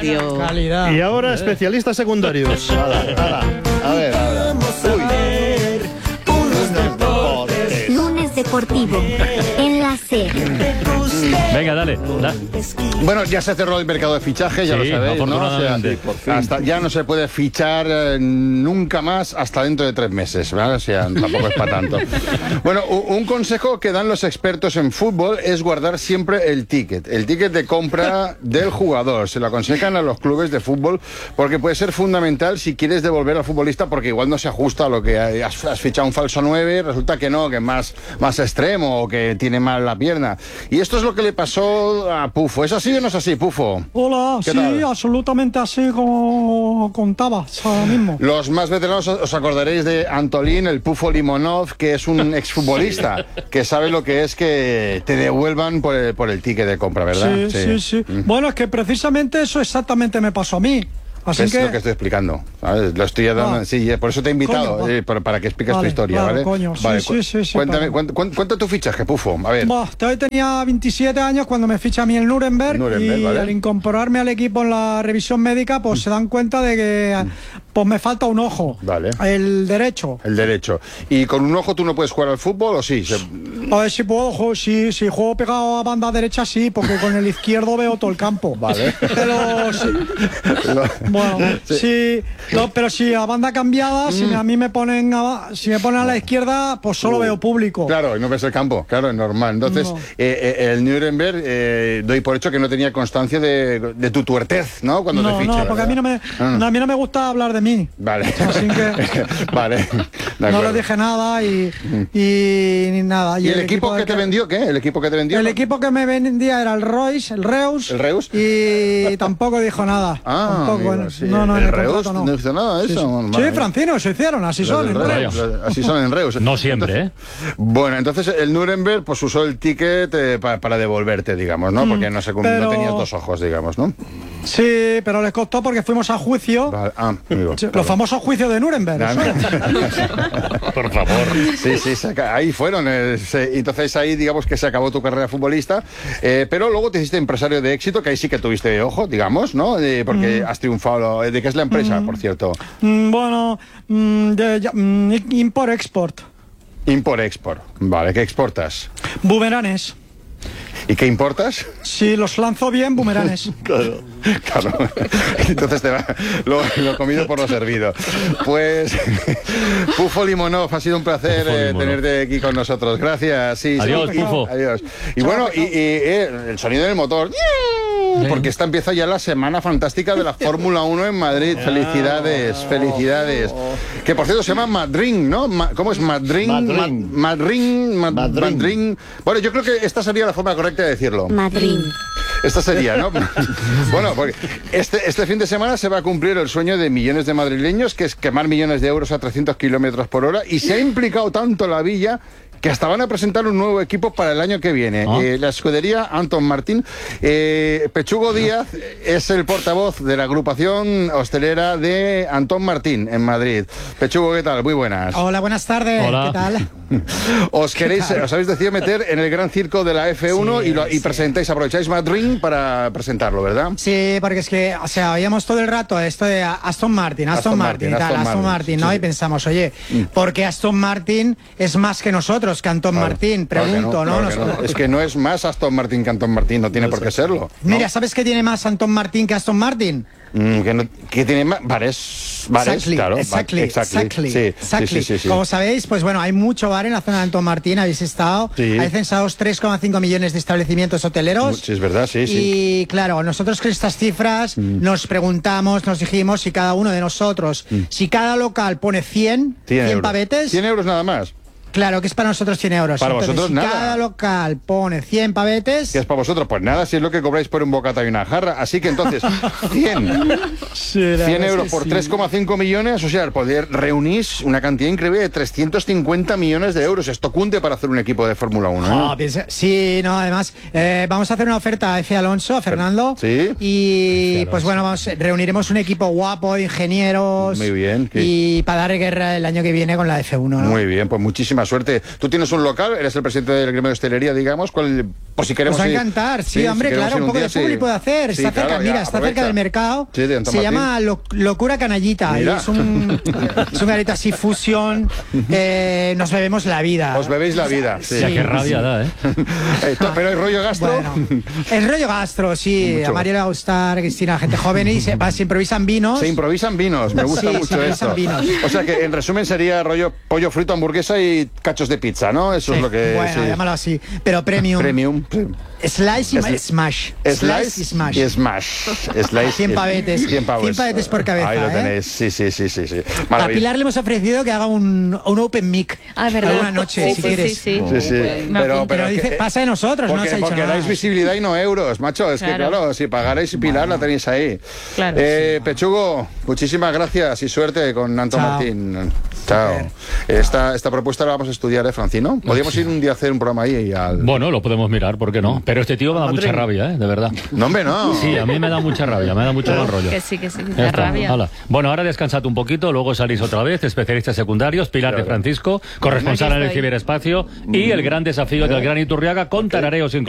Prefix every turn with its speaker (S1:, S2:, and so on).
S1: radio.
S2: Calidad.
S3: Y ahora especialistas secundarios.
S4: A ver.
S5: Lunes deportivo en la SER.
S6: Venga, dale.
S4: Bueno, ya se cerró el mercado de fichaje, ya
S6: Sí,
S4: lo sabéis, ¿no?
S6: afortunadamente.
S4: Ya no se puede fichar nunca más hasta dentro de 3 meses, ¿verdad? O sea, tampoco es para tanto. Bueno, un consejo que dan los expertos en fútbol es guardar siempre el ticket de compra del jugador. Se lo aconsejan a los clubes de fútbol porque puede ser fundamental si quieres devolver al futbolista, porque igual no se ajusta a lo que has fichado un falso 9, resulta que no, que es más extremo o que tiene mal la pierna. Y esto es lo que le pasó a Pufo. ¿Es así o no es así, Pufo?
S2: Hola,
S4: ¿Qué
S2: sí,
S4: tal?
S2: absolutamente así como contabas ahora mismo.
S4: Los más veteranos os acordaréis de Antolín, el Pufo Limonov, que es un exfutbolista que sabe lo que es que te devuelvan por el ticket de compra, ¿verdad?
S2: Sí. Bueno, es que precisamente eso exactamente me pasó a mí. Así
S4: Es lo que estoy explicando, ¿sabes? Lo estoy dando, sí, por eso te he invitado,
S2: coño,
S4: para que expliques tu historia,
S2: claro,
S4: ¿vale?
S2: Coño,
S4: vale,
S2: sí.
S4: Cuéntame, cuenta tu fichaje, Pufo, a ver.
S2: Yo tenía 27 años cuando me ficha a mí el Nuremberg y
S4: ¿vale?
S2: al incorporarme al equipo en la revisión médica, pues se dan cuenta de que pues me falta un ojo,
S4: vale.
S2: El derecho.
S4: El derecho. ¿Y con un ojo tú no puedes jugar al fútbol o sí?
S2: A ver si puedo, si juego pegado a banda derecha, sí, porque con el izquierdo veo todo el campo.
S4: Vale.
S2: Pero sí. Bueno, sí. Pero si a banda cambiada, si me ponen a la izquierda, pues solo veo público.
S4: Claro, y no ves el campo, claro, es normal. Entonces, el Nuremberg, doy por hecho que no tenía constancia de tu tuertez, ¿no? Cuando te ficha.
S2: No, porque a mí no me gusta hablar de mí.
S4: Vale.
S2: Así que
S4: vale.
S2: no le dije nada y nada.
S4: ¿Y el equipo que te vendió qué? ¿El equipo que te vendió?
S2: El equipo que me vendía era el Reus.
S4: ¿El Reus?
S2: Y tampoco dijo nada. Tampoco,
S4: amigo, sí.
S2: No,
S4: ¿El Reus no hizo nada de eso?
S2: Sí, Francino, se hicieron, así son en Reus.
S4: Así son en Reus.
S6: No siempre,
S4: entonces, Bueno, entonces el Nuremberg pues usó el ticket para devolverte, digamos, ¿no? Porque no tenías 2 ojos, digamos, ¿no?
S2: Sí, pero les costó porque fuimos a juicio.
S4: Vale. Amigo,
S2: los famosos juicios de Nuremberg.
S6: Por favor.
S4: Sí, ahí fueron. Entonces ahí digamos que se acabó tu carrera futbolista, pero luego te hiciste empresario de éxito, que ahí sí que tuviste ojo, digamos, ¿no? Porque has triunfado. ¿De qué es la empresa, por cierto?
S2: Bueno, Import-Export.
S4: Import-Export. Vale, ¿qué exportas?
S2: Bumeranes.
S4: ¿Y qué importas?
S2: Si los lanzo bien, bumeranes.
S4: Claro. Entonces lo comido por lo servido. Pues, Pufo Limonov, ha sido un placer tenerte aquí con nosotros. Gracias. Sí,
S6: adiós, Pufo.
S4: Adiós. Y bueno, y el sonido del motor. Porque esta empieza ya la semana fantástica de la Fórmula 1 en Madrid. Felicidades. Que por cierto se llama Madrid, ¿no? ¿Cómo es Madrid? Madrid. Bueno, yo creo que esta sería la forma correcta de decirlo.
S5: Madrid.
S4: Esta sería, ¿no? Bueno, porque este fin de semana se va a cumplir el sueño de millones de madrileños, que es quemar millones de euros a 300 kilómetros por hora, y se ha implicado tanto la villa que hasta van a presentar un nuevo equipo para el año que viene. La escudería Anton Martín. Pechugo Díaz es el portavoz de la agrupación hostelera de Anton Martín en Madrid. Pechugo, ¿qué tal? Muy buenas.
S2: Hola, buenas tardes.
S6: Hola.
S2: ¿Qué tal?
S4: Os habéis decidido meter en el gran circo de la F1 y presentáis, aprovecháis Madrid para presentarlo, ¿verdad?
S2: Sí, porque es que, o sea, oíamos todo el rato esto de Aston Martin, ¿no?
S4: Sí.
S2: Y pensamos, oye, ¿por qué Aston Martin es más que nosotros, que Anton Martín? Pregunto, ¿no?
S4: Es que no es más Aston Martin que Anton Martín, no tiene por qué serlo.
S2: Mira, ¿sabes qué tiene más Anton Martín que Aston Martin?
S4: Que tiene más bares, claro.
S2: Exactly.
S4: Sí.
S2: Como sabéis, pues bueno, hay mucho bar en la zona de Anton Martín, habéis estado.
S4: Sí.
S2: Hay censados 3,5 millones de establecimientos hoteleros.
S4: Sí, es verdad, sí.
S2: Y claro, nosotros con estas cifras nos preguntamos, nos dijimos si cada uno de nosotros, si cada local pone 100 pavetes.
S4: 100 euros nada más.
S2: Claro, que es para nosotros 100 euros.
S4: Para
S2: entonces,
S4: vosotros
S2: si
S4: nada.
S2: cada local pone 100 pavetes...
S4: ¿Qué es para vosotros? Pues nada, si es lo que cobráis por un bocata y una jarra. Así que entonces, 100 euros por 3,5 millones, o sea, poder reunir una cantidad increíble de 350 millones de euros. Esto cunde para hacer un equipo de Fórmula 1, ¿eh?
S2: Sí, no, además, vamos a hacer una oferta a F. Alonso, a Fernando.
S4: Sí.
S2: Y pues bueno, reuniremos un equipo guapo, ingenieros.
S4: Muy bien.
S2: Y para dar guerra el año que viene con la F1, ¿no?
S4: Muy bien, pues muchísimas muchísima suerte. Tú tienes un local, eres el presidente del gremio de hostelería, digamos, por si queremos
S2: Pues va a
S4: ir.
S2: encantar, sí, hombre,
S4: si
S2: claro, un poco de
S4: día,
S2: publi puede hacer.
S4: Sí,
S2: Está cerca,
S4: claro,
S2: mira,
S4: ya,
S2: está
S4: aprovecha.
S2: cerca del mercado.
S4: Sí, de Anton
S2: se
S4: Martín.
S2: llama Locura Canallita. Y
S4: Mira.
S2: es un garito así fusión. Nos bebemos la vida.
S4: Os bebéis la vida. Sí.
S6: Ya, qué rabia da, ¿eh?
S4: Pero el rollo gastro.
S2: Bueno, el rollo gastro, sí.
S4: Mucho.
S2: A María le va a gustar, a Cristina, gente joven y se improvisan vinos.
S4: Se improvisan vinos, me gusta
S2: Sí, se
S4: mucho
S2: improvisan
S4: esto.
S2: vinos.
S4: O sea que en resumen sería rollo pollo frito, hamburguesa y cachos de pizza, ¿no? Eso
S2: Sí,
S4: es lo que.
S2: bueno,
S4: sí.
S2: llámalo así. Pero premium.
S4: Premium.
S2: Slice y
S4: Sli-
S2: smash.
S4: Slice
S2: y smash.
S4: y smash. Slice
S2: 100
S4: y-
S2: pavetes.
S4: 100 pavos.
S2: 100 pavetes por cabeza,
S4: Ahí lo
S2: ¿eh?
S4: tenéis. Sí.
S2: A
S4: Maravilloso.
S2: Pilar le hemos ofrecido que haga un open mic.
S1: Ah, ¿verdad?
S2: Alguna noche,
S1: Sí,
S2: si
S1: sí,
S2: quieres.
S1: sí.
S4: Sí.
S2: Pero dice, pasa de nosotros, no
S4: porque,
S2: nos ha dicho
S4: porque
S2: nada.
S4: dais visibilidad y no euros, macho. Es que
S1: Claro.
S4: claro, si pagarais y Pilar la tenéis ahí.
S1: Claro.
S4: Pechugo, muchísimas gracias y suerte con Anton
S2: Chao.
S4: Martín. Chao. Esta propuesta la vamos a estudiar, Francino. Podríamos ir un día a hacer un programa ahí y al...
S6: Bueno, lo podemos mirar, ¿por qué no? Pero este tío me da mucha rabia, ¿eh? De verdad.
S4: No, hombre, no.
S6: Sí, a mí me da mucha rabia, me da mucho mal rollo.
S1: Que sí,
S6: Ya
S1: da
S6: está,
S1: rabia.
S6: hala. Bueno, ahahora descansad un poquito, luego salís otra vez, especialistas secundarios, Pilar de Francisco, corresponsal en el
S1: Aquí estoy.
S6: ciberespacio y el gran desafío del Gran Iturriaga con tarareos incluidos.